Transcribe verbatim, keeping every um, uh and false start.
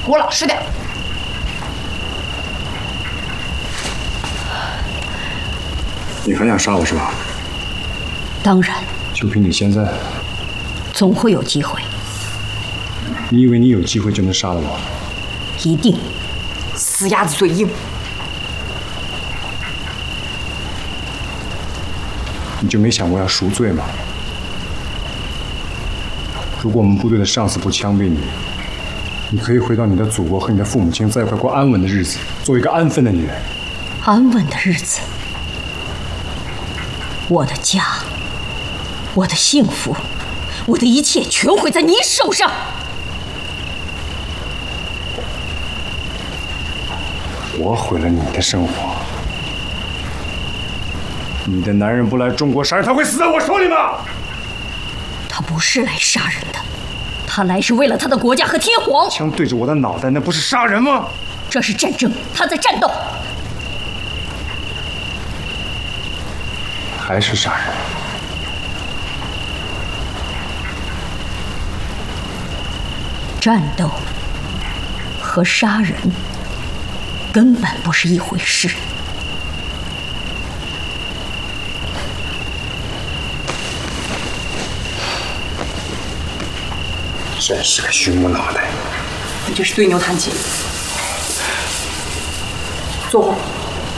给我老实点。 你还想杀我是吧？ 当然。 就凭你现在， 总会有机会。 你以为你有机会就能杀了我？ 一定。 死鸭子嘴硬。 你就没想过要赎罪吗？如果我们部队的上司不枪毙你，你可以回到你的祖国和你的父母亲在一块过安稳的日子，做一个安分的女人。 安稳的日子，我的家，我的幸福，我的一切全会在你手上。 我毁了你的生活。你的男人不来中国杀人，他会死在我手里吗？ 他不是来杀人的，他来是为了他的国家和天皇。 枪对着我的脑袋，那不是杀人吗？ 这是战争，他在战斗。 还是杀人？ 战斗和杀人根本不是一回事。 真是个戌木脑袋！ 你这是对牛弹琴。坐会儿。